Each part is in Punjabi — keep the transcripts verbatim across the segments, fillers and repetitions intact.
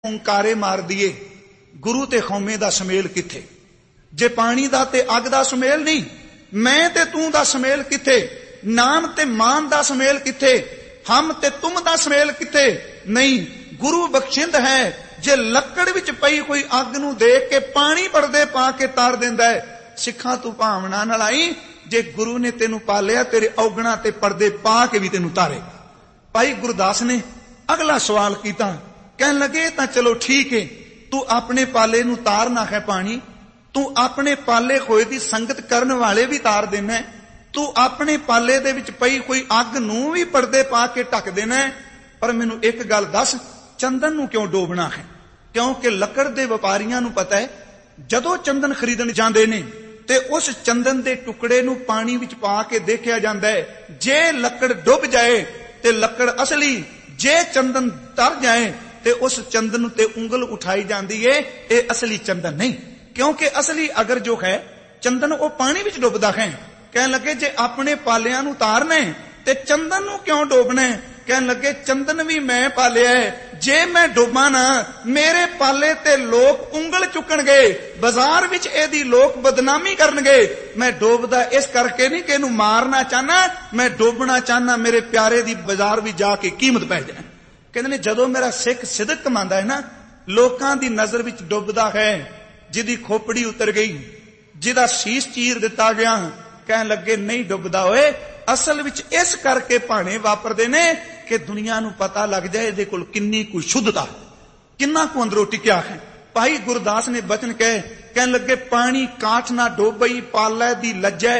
ਓंकारे मार दिए गुरु ते खौमे दा समेल किथे। जे पानी दा ते अग दा समेल नहीं, मैं ते तू दा समेल किथे, नाम ते मान दा समेल किथे, हम ते तुम दा समेल किथे। नहीं, गुरु बख्शिंद है। जे लकड़ विच पई कोई अग नूं देख के पानी पड़दे पा के तार देंदा है। सिखा तू भावना नाल आई, जे गुरु ने तेनू पालिया तेरे औगणा ते पर्दे पा के भी तेनू तारे। भाई गुरदास ने अगला सवाल कीता, कहन लगे तां चलो ठीक है, तू अपने पाले नू तार ना है पानी, तू अपने पाले होए दी संगत करन वाले भी तार देना है, तू अपने पाले दे विच पई कोई अग नू भी पर्दे पा के ढक देना है। पर मैनू एक गल दस, चंदन नू क्यों डोबना है? क्योंकि लकड़ दे व्यापारियां नू पता है, जदों चंदन खरीदण जांदे ने ते उस चंदन दे टुकड़े नू पानी विच पा के देखिया जांदा है। जे लकड़ डुब जाए ते लकड़ असली, जे चंदन तर जाए ते उस चंदन ते उंगल उठाई जाती है, ये असली चंदन नहीं। क्योंकि असली अगर जो है चंदन वो पानी विच डुबदा है। कहन लगे जे अपने पालियां नू तारना है ते चंदन नू क्यों डोबना है? कहन लगे चंदन भी मैं पालिया है, जे मैं डुबा ना मेरे पाले ते लोग उंगल चुकणगे, बाजार विच एदी लोग बदनामी करनगे। मैं डोबदा इस करके नहीं कि इनू मारना चाहना, मैं डोबना चाहना मेरे प्यारे दी बाजार भी जाके कीमत पै जाए। कहते ने जदों मेरा सिख सिदक कमांदा है ना, लोकां दी नजर विच डुबदा है, जिदी खोपड़ी उतर गई, जिदा शीश चीर दिता गया, कहन लगे नहीं डुबदा होए। असल विच इस करके भाणे वापरदे ने कि दुनिया नू पता लग जाए इहदे कोल किन्नी कोई शुद्धता, किन्ना को अंदरों टिकिया है। भाई गुरदास ने बचन कहे, कहन लगे पानी काठ ना डोबई पालै दी लज्जै,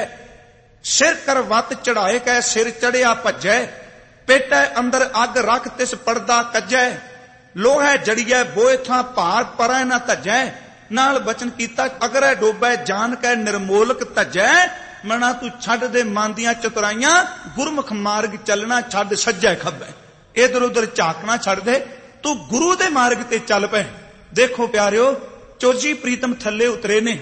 सिर कर वत चढ़ाए कै सिर चढ़िया भज्जै, पेटै अंदर अग रख तिस पड़दा कज्जै, लोहै जड़ियै बोए थां भार परै ना धज्जै। नाल बचन कीता अगर डोबै जान कै निर्मोलक धज्जै, मना तू छड़ दे मन दियां चतुराइयां, गुरमुख मार्ग चलना छड़ सज्जै खब्बै। इधर उधर झाकना छड़ दे, तू गुरु दे मार्ग ते चल पै। देखो प्यारियो, चोजी प्रीतम थल्ले उतरे ने,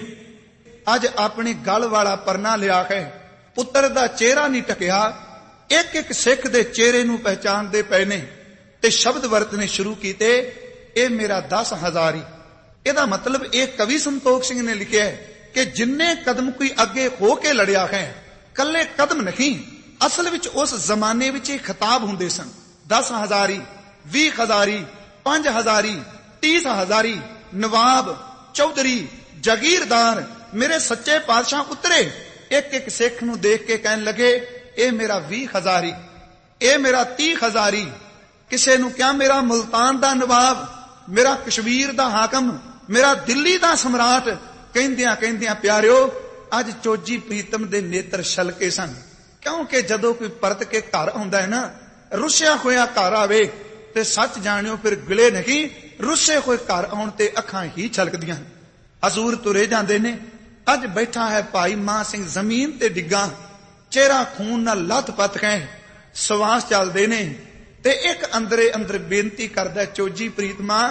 अज अपने गल वाला परना लिया है, पुत्र दा चेहरा नहीं टकिया, एक एक सिख दे चेहरे नू पहचानदे पए ने ते शब्द वरतने शुरू कीते, ए मेरा दस हजारी। एदा मतलब एक कवि संतोख सिंह ने लिखिया है कि जिन्ने कदम कोई अगे हो के लड़िया है, कल्ले कदम नहीं, असल विच उस जमाने विच खिताब हुंदे सन। दस हजारी, बीस हजारी, पांच हजारी, तीस हजारी, नवाब, चौधरी, जागीरदार, मेरे सच्चे पातशाह उतरे एक एक सिख नू देख के कहन लगे, ए मेरा भी हजारी, ए मेरा ती हजारी। किसे नू क्या मेरा मुल्तान दा नवाब, मेरा कश्मीर दा हाकम, मेरा दिल्ली दा सम्राट। कहंदियां कहंदियां प्यारियो, अज चोजी प्रीतम दे नेत्र छलके सन। क्योंकि जदों कोई परत के घर आउंदा है ना, रुसिया होया घर आवे ते सच जानियो फिर गिले नहीं, रुसे होए घर आउण ते अखां ही छलकदियां। हजूर तुरे जांदे ने, अज बैठा है भाई मां सिंह जमीन ते डिग्गा, चेहरा खून नाल लथपथ है, सवास चलदे ने ते एक अंदरे अंदर बेनती करदा, चोजी प्रीतमा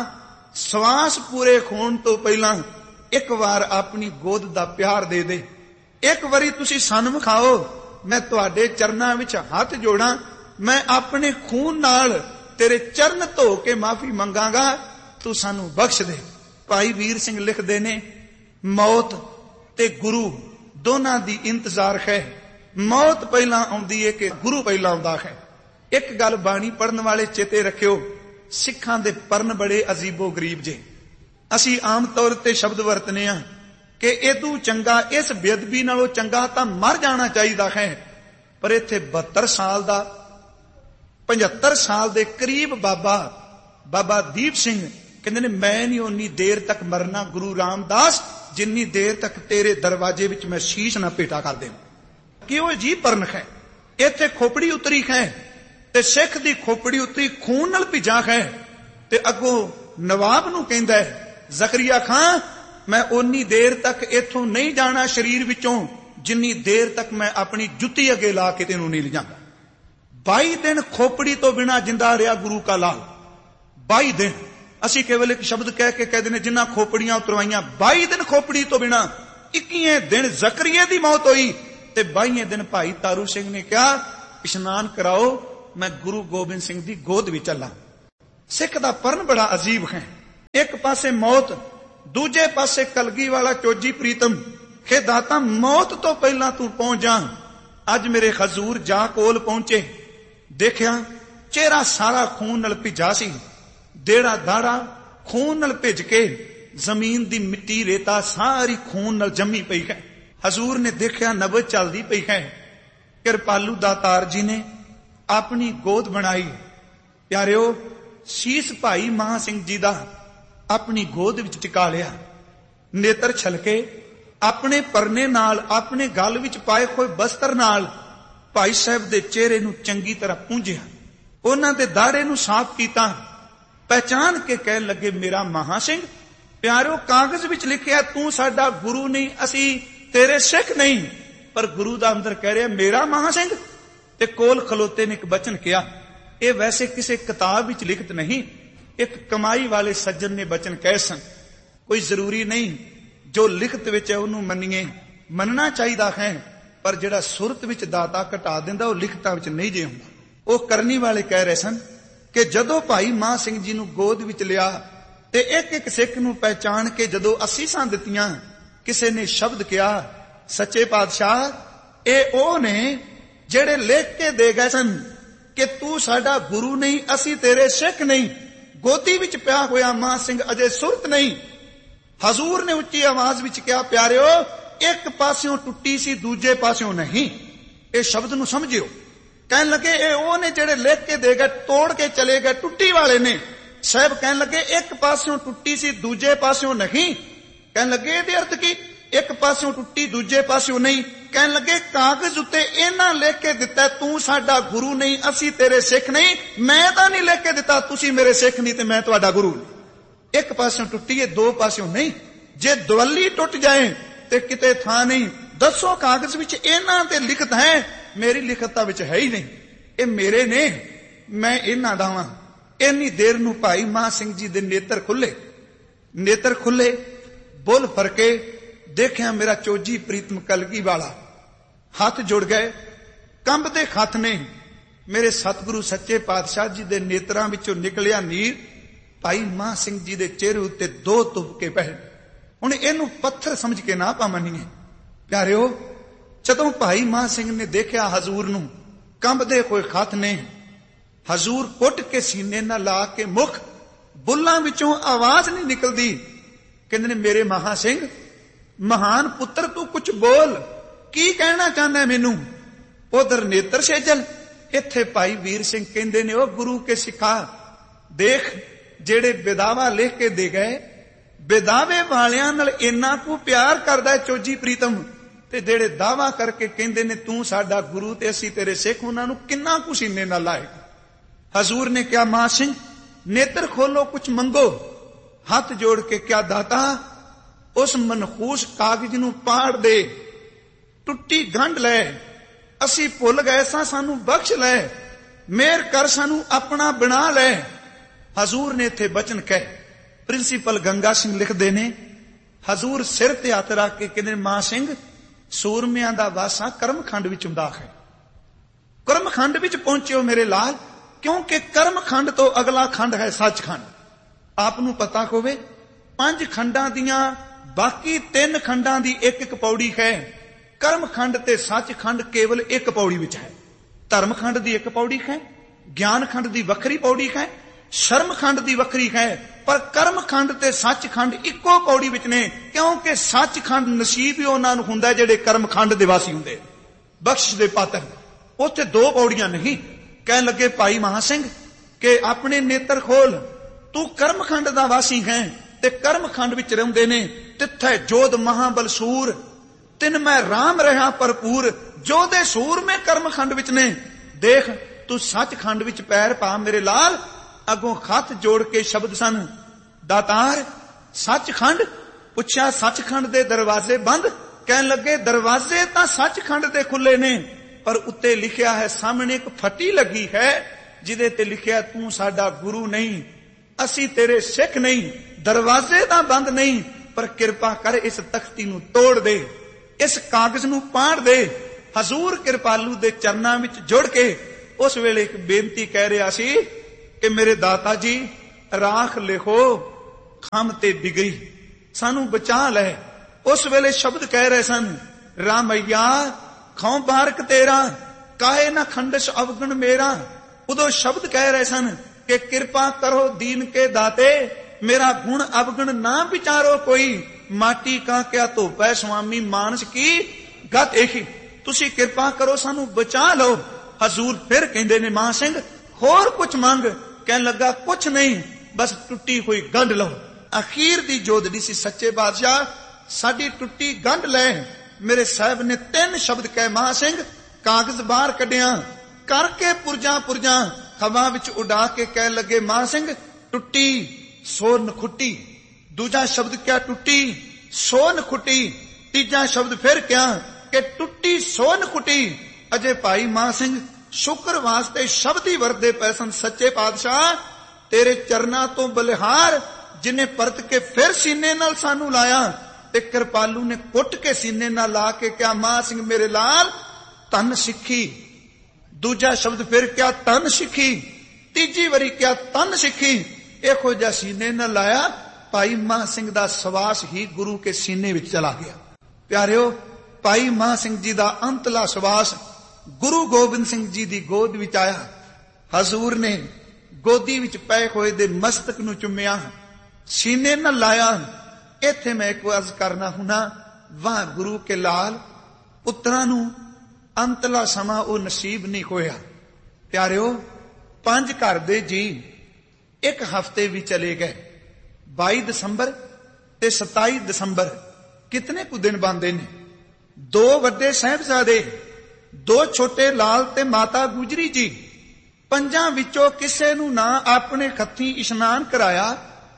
सवास पूरे खून तो पहला एक बार अपनी गोद दा प्यार दे दे, एक बारी तुसी सन विखाओ, मैं तुहाडे चरनां विच हथ जोड़ां, मैं अपने खून नाल तेरे चरण धो के माफी मंगांगा, तू सानू बख्श दे। भाई वीर सिंह लिखदे ने, मौत ते गुरु दोनां दी इंतजार है, मौत पहला आउंदी है कि गुरु पहला आउंदा है। एक गल बाणी पढ़न वाले चेते रखियो, सिखां दे परन बड़े अजीबो गरीब जे। असी आम तौर ते शब्द वरतने आ कि एदू चंगा, इस बेअदबी नालों चंगा तां मर जाना चाहिदा है। पर इत्थे बहत्तर साल दा, पचहत्तर साल दे करीब बाबा बाबा दीप सिंह कहंदे ने, मैं नहीं उन्नी देर तक मरना गुरु रामदास, जिन्नी देर तक तेरे दरवाजे विच मैं शीश ना पेटा कर दें। कि वो जी परन है, इत्थे खोपड़ी उतरी है ते सिख दी खोपड़ी उतरी खून नाल भिजा है, ते अगों नवाब नू कहंदा है, जकरिया खां मैं उन्नी देर तक इथों नहीं जाना शरीर विचों, जिन्नी देर तक मैं अपनी जुत्ती अगे ला के तेनू नहीं ले जांदा। बाई दिन खोपड़ी तो बिना जिंदा रहा गुरु का लाल, बाई दिन। असी केवल एक शब्द कह के कहते हैं जिन्ना खोपड़ियां उतरवाइयां, बाई दिन खोपड़ी तो बिना। इक्कीवें दिन जकरिया दी मौत हुई ते बाईवें दिन भाई तारू सिंह ने कहा, इशनान कराओ, मैं गुरु गोबिंद सिंह दी गोद विच चला। सिख दा परन बड़ा अजीब है। ਇੱਕ ਪਾਸੇ ਮੌਤ, ਦੂਜੇ ਪਾਸੇ ਕਲਗੀ ਵਾਲਾ ਚੋਜੀ ਪ੍ਰੀਤਮ ਕਿ ਦਾਤਾ ਮੌਤ ਤੋਂ ਪਹਿਲਾਂ ਤੂੰ ਪਹੁੰਚ ਜਾ। ਅੱਜ ਮੇਰੇ ਹਜ਼ੂਰ ਜਾ ਕੋਲ ਪਹੁੰਚੇ, ਦੇਖਿਆ ਚਿਹਰਾ ਸਾਰਾ ਖੂਨ ਨਾਲ ਭਿੱਜਾ ਸੀ, ਦੇੜਾ ਦਾੜਾ ਖੂਨ ਨਾਲ ਭਿੱਜ ਕੇ ਜ਼ਮੀਨ ਦੀ ਮਿੱਟੀ ਰੇਤਾ ਸਾਰੀ ਖੂਨ ਨਾਲ ਜੰਮੀ ਪਈ ਹੈ। ਹਜ਼ੂਰ ਨੇ ਦੇਖਿਆ ਨਬਜ਼ ਚੱਲਦੀ ਪਈ ਹੈ। ਕਿਰਪਾਲੂ ਦਾਤਾਰ ਜੀ ਨੇ ਆਪਣੀ ਗੋਦ ਬਣਾਈ। ਪਿਆਰਿਓ, ਸੀਸ ਭਾਈ ਮਹਾ ਸਿੰਘ ਜੀ ਦਾ ਆਪਣੀ ਗੋਦ ਵਿੱਚ ਟਿਕਾ ਲਿਆ। ਨੇਤਰ ਛਲਕੇ ਆਪਣੇ ਪਰਨੇ ਨਾਲ, ਆਪਣੇ ਗਲ ਵਿੱਚ ਪਾਏ ਹੋਏ ਬਸਤਰ ਨਾਲ ਭਾਈ ਸਾਹਿਬ ਦੇ ਚਿਹਰੇ ਨੂੰ ਚੰਗੀ ਤਰ੍ਹਾਂ ਪੂੰਝਿਆ, ਉਹਨਾਂ ਦੇ ਦਾੜੇ ਨੂੰ ਸਾਫ਼ ਕੀਤਾ। ਪਹਿਚਾਨ ਕੇ ਕਹਿਣ ਲੱਗੇ, ਮੇਰਾ ਮਹਾ ਸਿੰਘ। ਪਿਆਰਿਓ, ਕਾਗਜ਼ ਵਿੱਚ ਲਿਖਿਆ ਤੂੰ ਸਾਡਾ ਗੁਰੂ ਨਹੀਂ, ਅਸੀਂ ਤੇਰੇ ਸਿੱਖ ਨਹੀਂ, ਪਰ ਗੁਰੂ ਦਾ ਅੰਦਰ ਕਹਿ ਰਿਹਾ ਮੇਰਾ ਮਹਾ ਸਿੰਘ। ਤੇ ਕੋਲ ਖਲੋਤੇ ਨੇ ਇੱਕ ਬਚਨ ਕਿਹਾ, ਇਹ ਵੈਸੇ ਕਿਸੇ ਕਿਤਾਬ ਵਿੱਚ ਲਿਖਤ ਨਹੀਂ, ਇੱਕ ਕਮਾਈ ਵਾਲੇ ਸੱਜਣ ਨੇ ਬਚਨ ਕਹੇ ਸਨ। ਕੋਈ ਜ਼ਰੂਰੀ ਨਹੀਂ ਜੋ ਲਿਖਤ ਵਿੱਚ ਹੈ ਉਹਨੂੰ ਮੰਨੀਏ, ਮੰਨਣਾ ਚਾਹੀਦਾ ਹੈ, ਪਰ ਜਿਹੜਾ ਸੁਰਤ ਵਿੱਚ ਦਾਤਾ ਘਟਾ ਦਿੰਦਾ ਉਹ ਲਿਖਤਾਂ ਵਿੱਚ ਨਹੀਂ ਜੇ ਹੁੰਦਾ। ਉਹ ਕਰਨੀ ਵਾਲੇ ਕਹਿ ਰਹੇ ਸਨ ਕਿ ਜਦੋਂ ਭਾਈ ਮਹਾਂ ਸਿੰਘ ਜੀ ਨੂੰ ਗੋਦ ਵਿੱਚ ਲਿਆ ਤੇ ਇੱਕ ਇੱਕ ਸਿੱਖ ਨੂੰ ਪਹਿਚਾਣ ਕੇ ਜਦੋਂ ਅਸੀਸਾਂ ਦਿੱਤੀਆਂ, ਕਿਸੇ ਨੇ ਸ਼ਬਦ ਕਿਹਾ, ਸੱਚੇ ਪਾਤਸ਼ਾਹ ਇਹ ਉਹ ਨੇ ਜਿਹੜੇ ਲਿਖ ਕੇ ਦੇ ਗਏ ਸਨ ਕਿ ਤੂੰ ਸਾਡਾ ਗੁਰੂ ਨਹੀਂ, ਅਸੀਂ ਤੇਰੇ ਸਿੱਖ ਨਹੀਂ। ਗੋਦੀ ਵਿੱਚ ਪਿਆ ਹੋਇਆ ਮਹਾਂ ਸਿੰਘ ਅਜੇ ਸੁਰਤ ਨਹੀਂ। ਹਜ਼ੂਰ ਨੇ ਉੱਚੀ ਆਵਾਜ਼ ਵਿੱਚ ਕਿਹਾ, ਪਿਆਰਿਓ ਇੱਕ ਪਾਸਿਓਂ ਟੁੱਟੀ ਸੀ, ਦੂਜੇ ਪਾਸਿਓਂ ਨਹੀਂ। ਇਹ ਸ਼ਬਦ ਨੂੰ ਸਮਝਿਓ। ਕਹਿਣ ਲੱਗੇ ਇਹ ਉਹ ਨੇ ਜਿਹੜੇ ਲਿਖ ਕੇ ਦੇ ਗਏ, ਤੋੜ ਕੇ ਚਲੇ ਗਏ, ਟੁੱਟੀ ਵਾਲੇ ਨੇ। ਸਾਹਿਬ ਕਹਿਣ ਲੱਗੇ ਇੱਕ ਪਾਸਿਓਂ ਟੁੱਟੀ ਸੀ, ਦੂਜੇ ਪਾਸਿਓਂ ਨਹੀਂ। ਕਹਿਣ ਲੱਗੇ ਇਹਦੇ ਅਰਥ ਕੀ? ਇੱਕ ਪਾਸਿਓਂ ਟੁੱਟੀ, ਦੂਜੇ ਪਾਸਿਓਂ ਨਹੀਂ। ਕਹਿਣ ਲੱਗੇ ਕਾਗਜ਼ ਉੱਤੇ ਇਹਨਾਂ ਲਿਖ ਕੇ ਦਿੱਤਾ ਤੂੰ ਸਾਡਾ ਗੁਰੂ ਨਹੀਂ, ਅਸੀਂ ਤੇਰੇ ਸਿੱਖ ਨਹੀਂ। ਮੈਂ ਤਾਂ ਨਹੀਂ ਲਿਖ ਕੇ ਦਿੱਤਾ ਤੁਸੀਂ ਮੇਰੇ ਸਿੱਖ ਨਹੀਂ ਤੇ ਮੈਂ ਤੁਹਾਡਾ ਗੁਰੂ ਨਹੀਂ। ਇੱਕ ਪਾਸਿਓਂ ਟੁੱਟੀ ਹੈ, ਦੋ ਪਾਸਿਓਂ ਨਹੀਂ। ਜੇ ਦਵੱਲੀ ਟੁੱਟ ਜਾਏ ਤੇ ਕਿਤੇ ਥਾਂ ਨਹੀਂ। ਦੱਸੋ ਕਾਗਜ਼ ਵਿੱਚ ਇਹਨਾਂ ਤੇ ਲਿਖਤ ਹੈ, ਮੇਰੀ ਲਿਖਤਾਂ ਵਿੱਚ ਹੈ ਹੀ ਨਹੀਂ। ਇਹ ਮੇਰੇ ਨੇ, ਮੈਂ ਇਹਨਾਂ ਦਾ ਵਾਂ। ਇੰਨੀ ਦੇਰ ਨੂੰ ਭਾਈ ਮਹਾਂ ਸਿੰਘ ਜੀ ਦੇ ਨੇਤਰ ਖੁੱਲੇ। ਨੇਤਰ ਖੁੱਲੇ, ਬੁੱਲ ਫਰਕੇ, ਦੇਖਿਆ ਮੇਰਾ ਚੋਜੀ ਪ੍ਰੀਤਮ ਕਲਗੀ ਵਾਲਾ। ਹੱਥ ਜੁੜ ਗਏ, ਕੰਬਦੇ ਹੱਥ ਨੇ। ਮੇਰੇ ਸਤਿਗੁਰੂ ਸੱਚੇ ਪਾਤਸ਼ਾਹ ਜੀ ਦੇ ਨੇਤਰਾਂ ਵਿੱਚੋਂ ਨਿਕਲਿਆ ਨੀਰ ਭਾਈ ਮਹਾਂ ਸਿੰਘ ਜੀ ਦੇ ਚਿਹਰੇ ਉੱਤੇ ਦੋ ਤੁਪਕੇ ਪਏ। ਹੁਣ ਇਹਨੂੰ ਪੱਥਰ ਸਮਝ ਕੇ ਨਾ ਪਾਵਨੀਏ। ਪਿਆਰਿਓ, ਜਦੋਂ ਭਾਈ ਮਹਾਂ ਸਿੰਘ ਨੇ ਦੇਖਿਆ ਹਜ਼ੂਰ ਨੂੰ, ਕੰਬਦੇ ਹੋਏ ਹੱਥ ਨੇ, ਹਜ਼ੂਰ ਕੁੱਟ ਕੇ ਸੀਨੇ ਨਾਲ ਲਾ ਕੇ ਮੁਖ, ਬੁੱਲਾਂ ਵਿੱਚੋਂ ਆਵਾਜ਼ ਨਹੀਂ ਨਿਕਲਦੀ। ਕਹਿੰਦੇ ਨੇ ਮੇਰੇ ਮਹਾਂ ਸਿੰਘ, ਮਹਾਨ ਪੁੱਤਰ ਤੂੰ ਕੁਝ ਬੋਲ, ਕੀ ਕਹਿਣਾ ਚਾਹੁੰਦਾ ਮੈਨੂੰ? ਉਧਰ ਨੇਤਰ ਸੇਜਲ, ਇੱਥੇ ਭਾਈ ਵੀਰ ਸਿੰਘ ਕਹਿੰਦੇ ਨੇ ਉਹ ਗੁਰੂ ਕੇ ਸਿੱਖਾ, ਦੇਖ ਜਿਹੜੇ ਬੇਦਾਵਾ ਲਿਖ ਕੇ ਦੇ ਗਏ, ਬੇਦਾਵੇ ਵਾਲਿਆਂ ਨਾਲ ਇੰਨਾ ਕੁ ਪਿਆਰ ਕਰਦਾ ਹੈ ਚੋਜੀ ਪ੍ਰੀਤਮ, ਤੇ ਜਿਹੜੇ ਦਾਵਾ ਕਰਕੇ ਕਹਿੰਦੇ ਨੇ ਤੂੰ ਸਾਡਾ ਗੁਰੂ ਤੇ ਅਸੀਂ ਤੇਰੇ ਸਿੱਖ, ਉਹਨਾਂ ਨੂੰ ਕਿੰਨਾ ਕੁ ਸੀਨੇ ਨਾਲ ਲਾਏ। ਹਜ਼ੂਰ ਨੇ ਕਿਹਾ ਮਹਾਂ ਸਿੰਘ ਨੇਤਰ ਖੋਲੋ, ਕੁਝ ਮੰਗੋ। ਹੱਥ ਜੋੜ ਕੇ ਕਿਹਾ ਦਾਤਾ ਉਸ ਮਨਖੂਸ ਕਾਗਜ਼ ਨੂੰ ਪਾੜ ਦੇ, ਟੁੱਟੀ ਗੰਢ ਲੈ, ਅਸੀਂ ਭੁੱਲ ਗਏ ਸਾਂ, ਸਾਨੂੰ ਬਖਸ਼ ਲੈ, ਮਿਹਰ ਕਰ, ਸਾਨੂੰ ਆਪਣਾ ਬਣਾ ਲੈ। ਹਜ਼ੂਰ ਨੇ ਇੱਥੇ ਬਚਨ ਕਹੇ। ਪ੍ਰਿੰਸੀਪਲ ਗੰਗਾ ਸਿੰਘ ਲਿਖਦੇ ਨੇ, ਹਜ਼ੂਰ ਸਿਰ ਤੇ ਹੱਥ ਰੱਖ ਕੇ ਕਹਿੰਦੇ ਮਹਾਂ ਸਿੰਘ ਸੂਰਮਿਆਂ ਦਾ ਵਾਸਾ ਕਰਮਖੰਡ ਵਿੱਚ ਹੁੰਦਾ ਹੈ। ਕਰਮਖੰਡ ਵਿੱਚ ਪਹੁੰਚਿਓ ਮੇਰੇ ਲਾਲ, ਕਿਉਂਕਿ ਕਰਮਖੰਡ ਤੋਂ ਅਗਲਾ ਖੰਡ ਹੈ ਸੱਚਖੰਡ। ਆਪ ਨੂੰ ਪਤਾ ਹੋਵੇ ਪੰਜ ਖੰਡਾਂ ਦੀਆਂ ਬਾਕੀ ਤਿੰਨ ਖੰਡਾਂ ਦੀ ਇੱਕ ਇੱਕ ਪੌੜੀ ਹੈ। ਕਰਮਖੰਡ ਤੇ ਸੱਚਖੰਡ ਕੇਵਲ ਇੱਕ ਪੌੜੀ ਵਿੱਚ ਹੈ। ਧਰਮਖੰਡ ਦੀ ਇੱਕ ਪੌੜੀ ਹੈ, ਗਿਆਨਖੰਡ ਦੀ ਵੱਖਰੀ ਪੌੜੀ ਹੈ, ਸ਼ਰਮਖੰਡ ਦੀ ਵੱਖਰੀ ਹੈ, ਪਰ ਕਰਮਖੰਡ ਤੇ ਸੱਚਖੰਡ ਇੱਕੋ ਪੌੜੀ ਵਿੱਚ ਨੇ, ਕਿਉਂਕਿ ਸੱਚਖੰਡ ਨਸੀਬ ਹੀ ਉਹਨਾਂ ਨੂੰ ਹੁੰਦਾ ਜਿਹੜੇ ਕਰਮਖੰਡ ਦੇ ਵਾਸੀ ਹੁੰਦੇ, ਬਖਸ਼ਿਸ਼ ਦੇ ਪਾਤਰ। ਉੱਥੇ ਦੋ ਪੌੜੀਆਂ ਨਹੀਂ। ਕਹਿਣ ਲੱਗੇ ਭਾਈ ਮਹਾਂ ਸਿੰਘ ਕਿ ਆਪਣੇ ਨੇਤਰ ਖੋਲ, ਤੂੰ ਕਰਮਖੰਡ ਦਾ ਵਾਸੀ ਹੈ ਤੇ ਕਰਮਖੰਡ ਵਿੱਚ ਰਹਿੰਦੇ ਨੇ। ਤਿੱਥੇ ਜੋਧ ਮਹਾਬਲਸੂਰ, ਤਿੰਨ ਮੈਂ ਰਾਮ ਰਹਾ ਭਰਪੂਰ। ਜੋਧੇ ਸੂਰ ਮੈਂ ਕਰਮਖੰਡ ਵਿੱਚ ਨੇ। ਦੇਖ ਤੂੰ ਸੱਚਖੰਡ ਵਿੱਚ ਪੈਰ ਪਾ ਮੇਰੇ ਲਾਲ। ਅੱਗੋਂ ਹੱਥ ਜੋੜ ਕੇ ਸ਼ਬਦ ਸਨ, ਦਾਤਾਰ ਸੱਚਖੰਡ। ਪੁੱਛਿਆ ਸੱਚਖੰਡ ਦੇ ਦਰਵਾਜ਼ੇ ਬੰਦ? ਕਹਿਣ ਲੱਗੇ ਦਰਵਾਜ਼ੇ ਤਾਂ ਸੱਚਖੰਡ ਦੇ ਖੁੱਲੇ ਨੇ, ਪਰ ਉੱਤੇ ਲਿਖਿਆ ਹੈ, ਸਾਹਮਣੇ ਇੱਕ ਫੱਟੀ ਲੱਗੀ ਹੈ ਜਿਹਦੇ ਤੇ ਲਿਖਿਆ ਤੂੰ ਸਾਡਾ ਗੁਰੂ ਨਹੀਂ, ਅਸੀਂ ਤੇਰੇ ਸਿੱਖ ਨਹੀਂ। ਦਰਵਾਜ਼ੇ ਤਾਂ ਬੰਦ ਨਹੀਂ, ਪਰ ਕਿਰਪਾ ਕਰ ਇਸ ਤਖਤੀ ਨੂੰ ਤੋੜ ਦੇ, ਇਸ ਕਾਗਜ਼ ਨੂੰ ਪਾੜ ਦੇ। ਹਜ਼ੂਰ ਕਿਰਪਾਲੂ ਦੇ ਚਰਨਾਂ ਵਿੱਚ ਜੁੜ ਕੇ ਉਸ ਵੇਲੇ ਇੱਕ ਬੇਨਤੀ ਕਹਿ ਰਿਹਾ ਸੀ ਕਿ ਮੇਰੇ ਦਾਤਾ ਜੀ ਰਾਖ ਲਿਖੋ, ਖੰਮ ਤੇ ਬਿਗੜੀ, ਸਾਨੂੰ ਬਚਾ ਲੈ। ਉਸ ਵੇਲੇ ਸ਼ਬਦ ਕਹਿ ਰਹੇ ਸਨ, ਰਾਮਈਆ ਖੌ ਬਾਰਕ ਤੇਰਾ, ਕਾਹੇ ਨਾ ਖੰਡਸ ਅਵਗਣ ਮੇਰਾ। ਉਦੋਂ ਸ਼ਬਦ ਕਹਿ ਰਹੇ ਸਨ ਕਿ ਕਿਰਪਾ ਕਰੋ ਦੀਨ ਕੇ ਦਾਤੇ, ਮੇਰਾ ਗੁਣ ਅਵਗਣ ਨਾ ਵਿਚਾਰੋ ਕੋਈ। ਮਾਟੀ ਕਾ ਕਿਆ ਧੋਪੈ ਸੁਆਮੀ ਮਾਨਸ ਕੀ ਗਤ ਇਹੀ। ਤੁਸੀਂ ਕਿਰਪਾ ਕਰੋ ਸਾਨੂੰ ਬਚਾ ਲਓ। ਹਜ਼ੂਰ ਫਿਰ ਕਹਿੰਦੇ ਨੇ, ਮਾਨ ਸਿੰਘ ਹੋਰ ਕੁਛ ਮੰਗ। ਕਹਿਣ ਲੱਗਾ, ਕੁਛ ਨਹੀਂ, ਬਸ ਟੁੱਟੀ ਹੋਈ ਗੰਢ ਲਓ। ਅਖੀਰ ਦੀ ਜੋਦੜੀ ਸੀ, ਸੱਚੇ ਬਾਦਸ਼ਾਹ ਸਾਡੀ ਟੁੱਟੀ ਗੰਢ ਲੈ। ਮੇਰੇ ਸਾਹਿਬ ਨੇ ਤਿੰਨ ਸ਼ਬਦ ਕਹੇ, ਮਾਨ ਸਿੰਘ ਕਾਗਜ਼ ਬਾਹਰ ਕੱਢਿਆ, ਕਰਕੇ ਪੁਰਜਾਂ ਪੁਰਜਾਂ ਹਵਾ ਵਿੱਚ ਉਡਾ ਕੇ ਕਹਿ ਲੱਗੇ, ਮਾਨ ਸਿੰਘ ਟੁੱਟੀ ਸੋ ਨਖੁੱਟੀ। ਦੂਜਾ ਸ਼ਬਦ ਕਿਹਾ, ਟੁੱਟੀ ਸੋ ਨਖੁੱਟੀ। ਤੀਜਾ ਸ਼ਬਦ ਫਿਰ ਕਿਹਾ ਕਿ ਟੁੱਟੀ ਸੋ ਨਖੁੱਟੀ। ਅਜੇ ਭਾਈ ਮਾਨ ਸਿੰਘ ਸ਼ੁਕਰ ਵਾਸਤੇ ਸ਼ਬਦ ਹੀ ਵਰਦੇ ਪਏ ਸਨ। ਸੱਚੇ ਪਾਤਸ਼ਾਹ ਤੇਰੇ ਚਰਨਾਂ ਤੋਂ ਬਲਿਹਾਰ, ਜਿਨੇ ਪਰਤ ਕੇ ਫਿਰ ਸੀਨੇ ਨਾਲ ਸਾਨੂੰ ਲਾਇਆ। ਤੇ ਕਿਰਪਾਲੂ ਨੇ ਕੁੱਟ ਕੇ ਸੀਨੇ ਨਾਲ ਲਾ ਕੇ ਕਿਹਾ, ਮਾਨ ਸਿੰਘ ਮੇਰੇ ਲਾਲ ਧਨ ਸਿੱਖੀ। ਦੂਜਾ ਸ਼ਬਦ ਫਿਰ ਕਿਹਾ, ਧਨ ਸਿੱਖੀ। ਤੀਜੀ ਵਾਰੀ ਕਿਹਾ, ਧਨ ਸਿੱਖੀ। ਇਹੋ ਜਿਹਾ ਸੀਨੇ ਨਾਲ ਲਾਇਆ, ਭਾਈ ਮਾਨ ਸਿੰਘ ਦਾ ਸਵਾਸ ਹੀ ਗੁਰੂ ਕੇ ਸੀਨੇ ਵਿੱਚ ਚਲਾ ਗਿਆ। ਪਿਆਰਿਓ, ਭਾਈ ਮਾਨ ਸਿੰਘ ਜੀ ਦਾ ਅੰਤਲਾ ਸਵਾਸ ਗੁਰੂ ਗੋਬਿੰਦ ਸਿੰਘ ਜੀ ਦੀ ਗੋਦ ਵਿੱਚ ਆਇਆ। ਹਜ਼ੂਰ ਨੇ ਗੋਦੀ ਵਿੱਚ ਪਏ ਹੋਏ ਦੇ ਮਸਤਕ ਨੂੰ ਚੁੰਮਿਆ, ਸੀਨੇ ਨਾਲ ਲਾਇਆ। ਇੱਥੇ ਮੈਂ ਇੱਕ ਅਰਜ਼ ਕਰਨਾ ਹੁਣਾ, ਵਾਹ ਗੁਰੂ ਕੇ ਲਾਲ ਪੁੱਤਰਾਂ ਨੂੰ ਅੰਤਲਾ ਸਮਾਂ ਉਹ ਨਸੀਬ ਨਹੀਂ ਹੋਇਆ। ਪਿਆਰਿਓ, ਪੰਜ ਘਰ ਦੇ ਜੀ ਇੱਕ ਹਫ਼ਤੇ ਵੀ ਚਲੇ ਗਏ। ਬਾਈ ਦਸੰਬਰ ਤੇ ਸਤਾਈ ਦਸੰਬਰ ਕਿਤਨੇ ਕੁ ਦਿਨ ਬਣਦੇ ਨੇ। ਦੋ ਵੱਡੇ ਸਾਹਿਬਜ਼ਾਦੇ, ਦੋ ਛੋਟੇ ਲਾਲ ਤੇ ਮਾਤਾ ਗੁਜਰੀ ਜੀ। ਪੰਜਾਂ ਵਿੱਚੋਂ ਕਿਸੇ ਨੂੰ ਨਾ ਆਪਣੇ ਹੱਥੀਂ ਇਸ਼ਨਾਨ ਕਰਾਇਆ,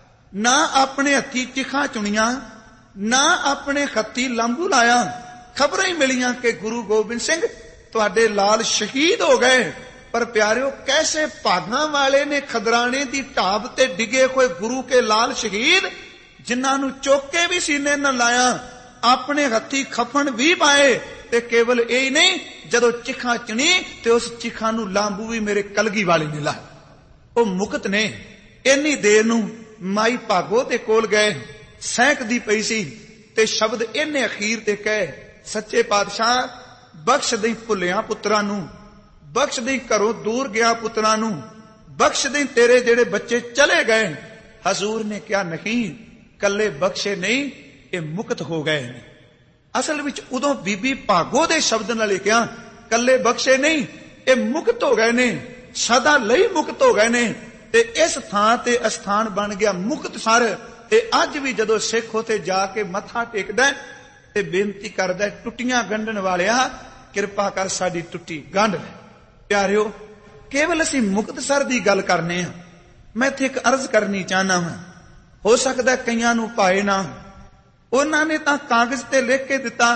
ਨਾ ਆਪਣੇ ਹੱਥੀਂ ਚਿਖਾਂ ਚੁਣੀਆਂ, ਨਾ ਆਪਣੇ ਹੱਥੀਂ ਲਾਂਬੂ ਲਾਇਆ। ਖਬਰਾਂ ਹੀ ਮਿਲੀਆਂ ਕਿ ਗੁਰੂ ਗੋਬਿੰਦ ਸਿੰਘ ਤੁਹਾਡੇ ਲਾਲ ਸ਼ਹੀਦ ਹੋ ਗਏ। ਪਰ ਪਿਆਰਿਓ, ਕੈਸੇ ਭਾਗਾਂ ਵਾਲੇ ਨੇ ਖਦਰਾਣੇ ਦੀ ਢਾਬ ਤੇ ਡਿੱਗੇ ਹੋਏ ਗੁਰੂ ਕੇ ਲਾਲ ਸ਼ਹੀਦ, ਜਿਨ੍ਹਾਂ ਨੂੰ ਚੁੱਕ ਕੇ ਵੀ ਸੀਨੇ ਨਾਲ ਲਾਇਆ, ਆਪਣੇ ਹੱਥੀਂ ਖਫਣ ਵੀ ਪਾਏ। ਤੇ ਕੇਵਲ ਇਹ ਹੀ ਨਹੀਂ, ਜਦੋਂ ਚਿਖਾਂ ਚੁਣੀ ਤੇ ਉਸ ਚਿਖਾਂ ਨੂੰ ਲਾਂਬੂ ਵੀ ਮੇਰੇ ਕਲਗੀ ਵਾਲੇ ਨੇ ਲਾਇਆ। ਉਹ ਮੁਕਤ ਨੇ। ਇੰਨੀ ਦੇਰ ਨੂੰ ਮਾਈ ਭਾਗੋ ਦੇ ਕੋਲ ਗਏ, ਸਹਿਕਦੀ ਪਈ ਸੀ ਤੇ ਸ਼ਬਦ ਇਹਨੇ ਅਖੀਰ ਤੇ ਕਹੇ, ਸੱਚੇ ਪਾਤਸ਼ਾਹ ਬਖਸ਼ ਦੇਈ ਭੁੱਲਿਆਂ ਪੁੱਤਰਾਂ ਨੂੰ, ਬਖਸ਼ ਦੇਈ ਘਰੋਂ ਦੂਰ ਗਿਆ ਪੁੱਤਰਾਂ ਨੂੰ, ਬਖਸ਼ ਦੇਈ ਤੇਰੇ ਜਿਹੜੇ ਬੱਚੇ ਚਲੇ ਗਏ। ਹਜ਼ੂਰ ਨੇ ਕਿਹਾ, ਨਹੀਂ ਕੱਲੇ ਬਖਸ਼ੇ ਨਹੀਂ, ਇਹ ਮੁਕਤ ਹੋ ਗਏ ਨੇ। ਅਸਲ ਵਿੱਚ ਉਦੋਂ ਬੀਬੀ ਭਾਗੋ ਦੇ ਸ਼ਬਦ ਨਾਲ ਕਿਹਾ, ਕੱਲੇ ਬਖਸ਼ੇ ਨਹੀਂ, ਇਹ ਮੁਕਤ ਹੋ ਗਏ ਨੇ, ਸਦਾ ਲਈ ਮੁਕਤ ਹੋ ਗਏ ਨੇ। ਤੇ ਇਸ ਥਾਂ ਤੇ ਅਸਥਾਨ ਬਣ ਗਿਆ ਮੁਕਤਸਰ। ਤੇ ਅੱਜ ਵੀ ਜਦੋਂ ਸਿੱਖ ਉਥੇ ਜਾ ਕੇ ਮੱਥਾ ਟੇਕਦਾ ਤੇ ਬੇਨਤੀ ਕਰਦਾ, ਟੁੱਟੀਆਂ ਗੰਢਣ ਵਾਲਿਆ ਕਿਰਪਾ ਕਰ ਸਾਡੀ ਟੁੱਟੀ ਗੰਢ ਲੈ। ਪਿਆਰਿਓ, ਕੇਵਲ ਅਸੀਂ ਮੁਕਤਸਰ ਦੀ ਗੱਲ ਕਰਨੇ ਆ। ਮੈਂ ਇੱਥੇ ਇੱਕ ਅਰਜ਼ ਕਰਨੀ ਚਾਹਨਾ ਹਾਂ, ਹੋ ਸਕਦਾ ਕਈਆਂ ਨੂੰ ਪਾਏ ਨਾ। ਉਹਨਾਂ ਨੇ ਤਾਂ ਕਾਗਜ਼ ਤੇ ਲਿਖ ਕੇ ਦਿੱਤਾ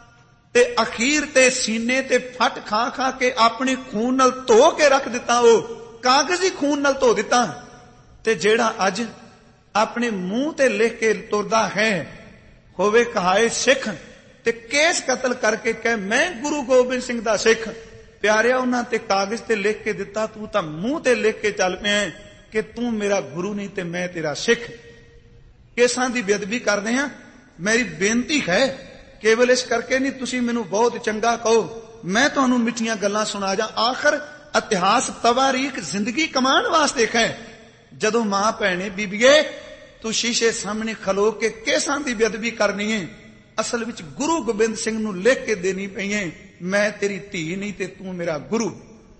ਤੇ ਅਖੀਰ ਤੇ ਸੀਨੇ ਤੇ ਫੱਟ ਖਾ ਖਾ ਕੇ ਆਪਣੇ ਖੂਨ ਨਾਲ ਧੋ ਕੇ ਰੱਖ ਦਿੱਤਾ। ਉਹ ਕਾਗਜ਼ ਹੀ ਖੂਨ ਨਾਲ ਧੋ ਦਿੱਤਾ। ਤੇ ਜਿਹੜਾ ਅੱਜ ਆਪਣੇ ਮੂੰਹ ਤੇ ਲਿਖ ਕੇ ਤੁਰਦਾ ਹੈ, ਹੋਵੇ ਕਹਾਏ ਸਿੱਖ, ਤੇ ਕੇਸ ਕਤਲ ਕਰਕੇ ਕਹੇ ਮੈਂ ਗੁਰੂ ਗੋਬਿੰਦ ਸਿੰਘ ਦਾ ਸਿੱਖ। ਪਿਆਰਿਆ, ਉਹਨਾਂ ਤੇ ਕਾਗਜ਼ ਤੇ ਲਿਖ ਕੇ ਦਿੱਤਾ, ਤੂੰ ਤਾਂ ਮੂੰਹ ਤੇ ਲਿਖ ਕੇ ਚੱਲ ਪਿਆ ਕਿ ਤੂੰ ਮੇਰਾ ਗੁਰੂ ਨਹੀਂ ਤੇ ਮੈਂ ਤੇਰਾ ਸਿੱਖ। ਕੇਸਾਂ ਦੀ ਬੇਅਦਬੀ ਕਰਦੇ ਆ। ਮੇਰੀ ਬੇਨਤੀ ਹੈ, ਕੇਵਲ ਇਸ ਕਰਕੇ ਨਹੀਂ ਤੁਸੀਂ ਮੈਨੂੰ ਬਹੁਤ ਚੰਗਾ ਕਹੋ, ਮੈਂ ਤੁਹਾਨੂੰ ਮਿੱਠੀਆਂ ਗੱਲਾਂ ਸੁਣਾ ਜਾ। ਆਖਰ ਇਤਿਹਾਸ ਤਵਾਰੀਖ ਜ਼ਿੰਦਗੀ ਕਮਾਉਣ ਵਾਸਤੇ ਹੈ। ਜਦੋਂ ਮਾਂ ਭੈਣੇ ਬੀਬੀਏ ਤੂੰ ਸ਼ੀਸ਼ੇ ਸਾਹਮਣੇ ਖਲੋ ਕੇ ਕੇਸਾਂ ਦੀ ਬੇਅਦਬੀ ਕਰਨੀ ਹੈ, ਅਸਲ ਵਿੱਚ ਗੁਰੂ ਗੋਬਿੰਦ ਸਿੰਘ ਨੂੰ ਲਿਖ ਕੇ ਦੇਣੀ ਪਈ ਹੈ, ਮੈਂ ਤੇਰੀ ਧੀ ਨਹੀਂ ਤੇ ਤੂੰ ਮੇਰਾ ਗੁਰੂ,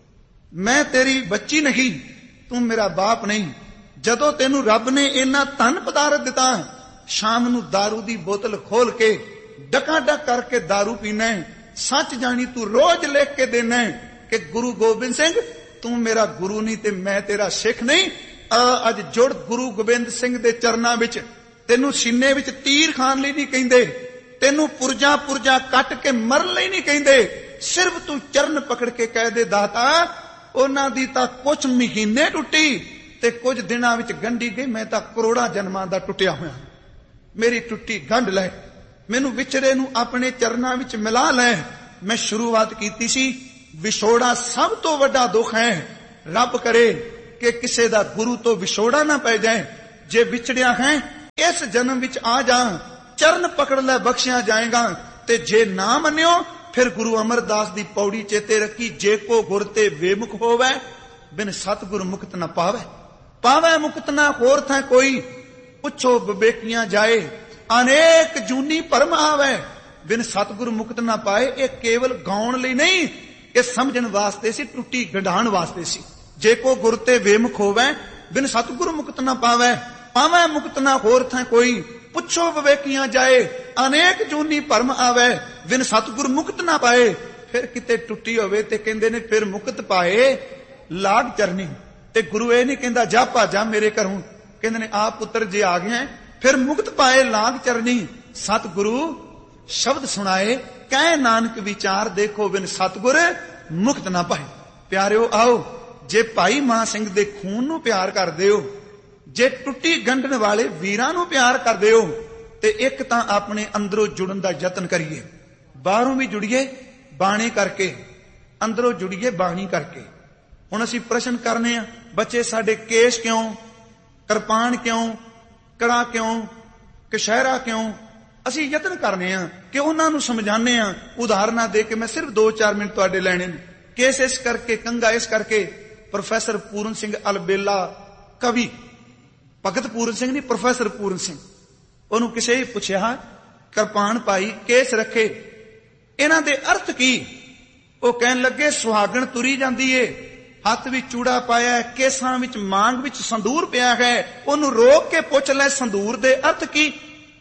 ਮੈਂ ਤੇਰੀ ਬੱਚੀ ਨਹੀਂ, ਤੂੰ ਮੇਰਾ ਬਾਪ ਨਹੀਂ। ਜਦੋਂ ਤੈਨੂੰ ਰੱਬ ਨੇ ਇੰਨਾ ਧਨ ਪਦਾਰਥ ਦਿੱਤਾ, ਸ਼ਾਮ ਨੂੰ ਦਾਰੂ ਦੀ ਬੋਤਲ ਖੋਲ ਕੇ ਡਕਾ ਡਕ ਕਰਕੇ ਦਾਰੂ ਪੀਣਾ ਹੈ, ਸੱਚ ਜਾਣੀ ਤੂੰ ਰੋਜ਼ ਲਿਖ ਕੇ ਦੇਣਾ ਹੈ ਕਿ ਗੁਰੂ ਗੋਬਿੰਦ ਸਿੰਘ ਤੂੰ ਮੇਰਾ ਗੁਰੂ ਨਹੀਂ ਤੇ ਮੈਂ ਤੇਰਾ ਸਿੱਖ ਨਹੀਂ। ਆ ਅੱਜ ਜੁੜ ਗੁਰੂ ਗੋਬਿੰਦ ਸਿੰਘ ਦੇ ਚਰਨਾਂ ਵਿੱਚ। ਤੈਨੂੰ ਸੀਨੇ ਵਿੱਚ ਤੀਰ ਖਾਣ ਲਈ ਨਹੀਂ ਕਹਿੰਦੇ, ਤੈਨੂੰ ਪੁਰਜਾ ਪੁਰਜਾ ਕੱਟ ਕੇ ਮਰਨ ਲਈ ਨਹੀਂ ਕਹਿੰਦੇ, ਸਿਰਫ ਤੂੰ ਚਰਨ ਪਕੜ ਕੇ ਕਹਿ ਦੇ ਦਾਤਾ ਉਹਨਾਂ ਦੀ ਤਾਂ ਕੁਝ ਮਹੀਨੇ ਟੁੱਟੀ ਤੇ ਕੁਝ ਦਿਨਾਂ ਵਿੱਚ ਗੰਢੀ ਗਈ, ਮੈਂ ਤਾਂ ਕਰੋੜਾਂ ਜਨਮਾਂ ਦਾ ਟੁੱਟਿਆ ਹੋਇਆ, ਮੇਰੀ ਟੁੱਟੀ ਗੰਢ ਲੈ, ਮੈਨੂੰ ਵਿਚਰੇ ਨੂੰ ਆਪਣੇ ਚਰਨਾਂ ਵਿੱਚ ਮਿਲਾ ਲੈ। ਮੈਂ ਸ਼ੁਰੂਆਤ ਕੀਤੀ ਸੀ, ਵਿਛੋੜਾ ਸਭ ਤੋਂ ਵੱਡਾ ਦੁੱਖ ਹੈ। ਰੱਬ ਕਰੇ ਕਿ ਕਿਸੇ ਦਾ ਗੁਰੂ ਤੋਂ ਵਿਛੋੜਾ ਨਾ ਪੈ ਜਾਏ। जे विछड़िया है इस जन्म विच आ जा, चरण पकड़ लै बख्शिया जाएगा। ते जे ना मन्यो फिर गुरु अमरदास दी पौड़ी चेते रखी, जे को गुर ते बेमुख होवे बिन सतगुर मुक्त न पावे। पावे मुक्त ना होर था कोई, पुछो विवेकियां जाए, अनेक जूनी भरम आवे बिन सतगुर मुक्त ना पाए। ये केवल गाउन लई नहीं, ये समझण वास्ते सी, टुट्टी गंढाण वास्ते सी। जे को गुर ते बेमुख होवे बिन सतगुर मुक्त ना पावे। पावे मुक्त ना होर था कोई, पुछो विवेकियां जाए, अनेक जूनी भरम आवे बिन सतगुर मुक्त ना पाए। फिर किते टुट्टी होवे ते कहंदे ने फिर मुक्त पाए लाग चरनी। ते गुरु ये नहीं कहंदा जा भाजा मेरे घरों, कहंदे ने आप पुत्र जे आ गए फिर मुक्त पाए लाग चरनी। सतगुरु शब्द सुनाए कह नानक विचार, देखो बिन सतगुर मुक्त ना पाए। प्यारिओ आओ, जे भाई मान सिंह दे खून नूं प्यार करदे हो, जे टुट्टी गंढण वाले वीरां नूं प्यार करदे हो, ते एक तां अपने अंदरों जुड़न दा यतन करिए। बाहरों भी जुड़िए बाणी करके, अंदरों जुड़िए बाणी करके। हुण असीं प्रश्न करने आ, बच्चे साडे केश क्यों, किरपान क्यों, कड़ा क्यों, कशहरा क्यों? असीं यतन करने आ कि उन्हां नूं समझाने आ। उदाहरणां दे के मैं सिर्फ दो चार मिनट तुहाडे लैणे ने। केस इस करके, कंघा इस करके। प्रोफैसर पूਰਨ सिंह अलबेला कवि, भगत पूਰਨ सिंह नहीं, प्रोफैसर पूਰਨ सिंह, ਉਹਨੂੰ ਕਿਸੇ ਹੀ ਪੁੱਛਿਆ ਕਿਰਪਾਨ ਪਾਈ ਕੇਸ ਰੱਖੇ ਇਹਨਾਂ ਦੇ ਅਰਥ ਕੀ? ਉਹ ਕਹਿਣ ਲੱਗੇ ਸੁਹਾਗਣ ਤੁਰੀ ਜਾਂਦੀ ਏ, ਹੱਥ ਵਿੱਚ ਚੂੜਾ ਪਾਇਆ ਹੈ, ਕੇਸਾਂ ਵਿੱਚ ਮਾਂਗ ਵਿੱਚ ਸੰਦੂਰ ਪਿਆ ਹੈ, ਉਹਨੂੰ ਰੋਕ ਕੇ ਪੁੱਛ ਲੈ ਸੰਦੂਰ ਦੇ ਅਰਥ ਕੀ?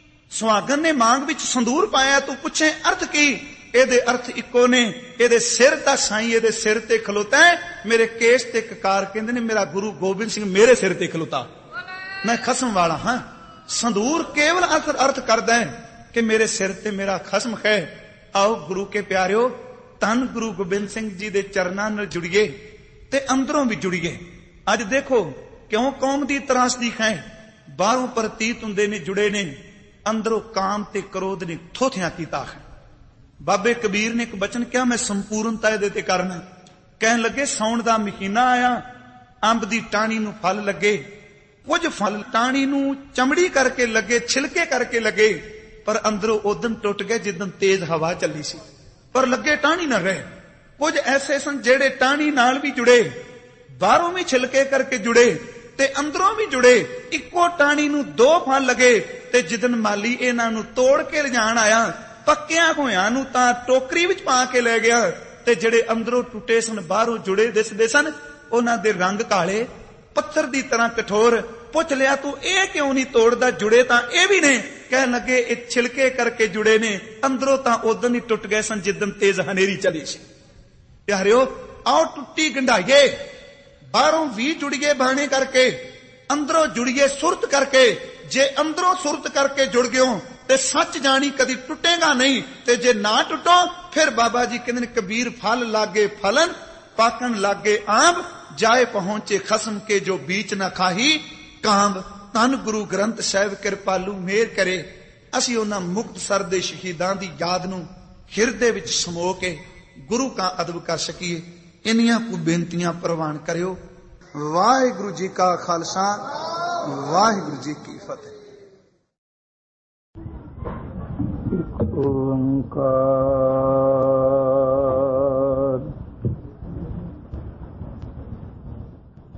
ਸੁਹਾਗਣ ਨੇ ਮਾਂਗ ਵਿੱਚ ਸੰਦੂਰ ਪਾਇਆ, ਤੂੰ ਪੁੱਛੇ ਅਰਥ ਕੀ? ਇਹਦੇ ਅਰਥ ਇੱਕੋ ਨੇ, ਇਹਦੇ ਸਿਰ ਦਾ ਸਾਈਂ ਇਹਦੇ ਸਿਰ ਤੇ ਖਲੋਤਾ ਹੈ, ਮੇਰੇ ਕੇਸ ਤੇ ਕਕਾਰ। ਕਹਿੰਦੇ ਨੇ ਮੇਰਾ ਗੁਰੂ ਗੋਬਿੰਦ ਸਿੰਘ ਮੇਰੇ ਸਿਰ ਤੇ ਖਲੋਤਾ, ਮੈਂ ਖਸਮ ਵਾਲਾ ਹਾਂ। ਸੰਦੂਰ ਕੇਵਲ ਅਰਥ ਅਰਥ ਕਰਦਾ ਹੈ ਕਿ ਮੇਰੇ ਸਿਰ ਤੇ ਮੇਰਾ ਖਸਮ ਹੈ। ਆਓ ਗੁਰੂ ਕੇ ਪਿਆਰਿਓ, ਧੰਨ ਗੁਰੂ ਗੋਬਿੰਦ ਸਿੰਘ ਜੀ ਦੇ ਚਰਨਾਂ ਨਾਲ ਜੁੜੀਏ ਤੇ ਅੰਦਰੋਂ ਵੀ ਜੁੜੀਏ। ਅੱਜ ਦੇਖੋ ਕਿਉਂ ਕੌਮ ਦੀ ਤਰਾਸਦੀ ਹੈ। ਬਾਹਰੋਂ ਪ੍ਰਤੀਤ ਹੁੰਦੇ ਨੇ ਜੁੜੇ ਨੇ, ਅੰਦਰੋਂ ਕਾਮ ਤੇ ਕ੍ਰੋਧ ਨੇ ਥੋਥਿਆਂ ਕੀਤਾ ਹੈ। ਬਾਬੇ ਕਬੀਰ ਨੇ ਇੱਕ ਬਚਨ ਕਿਹਾ, ਮੈਂ ਸੰਪੂਰਨਤਾ ਇਹਦੇ ਤੇ ਕਰਨਾ। ਕਹਿਣ ਲੱਗੇ ਸਾਉਣ ਦਾ ਮਹੀਨਾ ਆਇਆ, ਅੰਬ ਦੀ ਟਾਹਣੀ ਨੂੰ ਫਲ ਲੱਗੇ, ਕੁਝ ਫਲ ਟਾਹਣੀ ਨੂੰ ਚਮੜੀ ਕਰਕੇ ਲੱਗੇ, ਛਿਲਕੇ ਕਰਕੇ ਲੱਗੇ, ਪਰ ਅੰਦਰੋਂ ਉਦਨ ਟੁੱਟ ਗਏ ਜਿੱਦਨ ਤੇਜ਼ ਹਵਾ ਚੱਲੀ ਸੀ, ਪਰ ਲੱਗੇ ਟਾਹਣੀ ਨਾ ਰਹੇ। ਕੁਝ ਐਸੇ ਸਨ ਜਿਹੜੇ ਟਾਹਣੀ ਨਾਲ ਵੀ ਜੁੜੇ, ਬਾਹਰੋਂ ਵੀ ਛਿਲਕੇ ਕਰਕੇ ਜੁੜੇ ਤੇ ਅੰਦਰੋਂ ਵੀ ਜੁੜੇ। ਇੱਕੋ ਟਾਹਣੀ ਨੂੰ ਦੋ ਫਲ ਲੱਗੇ ਤੇ ਜਿੱਦਨ ਮਾਲੀ ਇਹਨਾਂ ਨੂੰ ਤੋੜ ਕੇ ਲਿਜਾਣ ਆਇਆ, ਪੱਕਿਆਂ ਹੋਇਆਂ ਨੂੰ ਤਾਂ ਟੋਕਰੀ ਵਿੱਚ ਪਾ ਕੇ ਲੈ ਗਿਆ, ਤੇ ਜਿਹੜੇ ਅੰਦਰੋਂ ਟੁੱਟੇ ਸਨ ਬਾਹਰੋਂ ਜੁੜੇ ਦਿਸਦੇ ਸਨ, ਉਹਨਾਂ ਦੇ ਰੰਗ ਕਾਲੇ, ਪੱਥਰ ਦੀ ਤਰ੍ਹਾਂ ਕਠੋਰ। ਪੁੱਛ ਲਿਆ ਤੂੰ ਇਹ ਕਿਉਂ ਨਹੀਂ ਤੋੜਦਾ? ਜੁੜੇ ਤਾਂ ਇਹ ਵੀ ਨੇ। ਕਹਿਣ ਲੱਗੇ ਇਹ ਛਿਲਕੇ ਕਰਕੇ ਜੁੜੇ ਨੇ, ਅੰਦਰੋਂ ਤਾਂ ਉਦੋਂ ਹੀ ਟੁੱਟ ਗਏ ਸਨ ਜਿੱਦਨ ਤੇਜ਼ ਹਨੇਰੀ ਚਲੀ ਸੀ। ਪਿਆਰਿਓ ਆਓ ਟੁੱਟੀ ਗੰਢਾਈਏ, ਬਾਹਰੋਂ ਵੀ ਜੁੜੀਏ ਬਾਣੇ ਕਰਕੇ, ਅੰਦਰੋਂ ਜੁੜੀਏ ਸੁਰਤ ਕਰਕੇ। ਜੇ ਅੰਦਰੋਂ ਸੁਰਤ ਕਰਕੇ ਜੁੜ ਗਿਓ ਤੇ ਸੱਚ ਜਾਣੀ ਕਦੀ ਟੁੱਟੇਗਾ ਨਹੀਂ, ਤੇ ਜੇ ਨਾ ਟੁੱਟੋ ਫਿਰ ਬਾਬਾ ਜੀ ਕਹਿੰਦੇ ਨੇ ਕਬੀਰ ਫਲ ਲਾਗੇ ਫਲਨ, ਪਾਕਣ ਲਾਗੇ ਆਂਬ, ਜਾਏ ਪਹੁੰਚੇ ਖਸਮ ਕੇ ਜੋ ਬੀਚ ਨਾ ਖਾਹੀ ਕਾਂਬ। ਧੰਨ ਗੁਰੂ ਗ੍ਰੰਥ ਸਾਹਿਬ ਕਿਰਪਾਲੂ ਮਿਹਰ ਕਰੇ, ਅਸੀਂ ਉਹਨਾਂ ਮੁਕਤਸਰ ਦੇ ਸ਼ਹੀਦਾਂ ਦੀ ਯਾਦ ਨੂੰ ਹਿਰਦੇ ਵਿੱਚ ਸਮੋ ਕੇ ਗੁਰੂ ਕਾ ਅਦਬ ਕਰ ਸਕੀਏ। ਇੰਨੀਆਂ ਕੁ ਬੇਨਤੀਆਂ ਪ੍ਰਵਾਨ ਕਰਿਓ। ਵਾਹਿਗੁਰੂ ਜੀ ਕਾ ਖਾਲਸਾ, ਵਾਹਿਗੁਰੂ ਜੀ ਕੀ ਫਤਿਹ। ਓੰਕਾਰ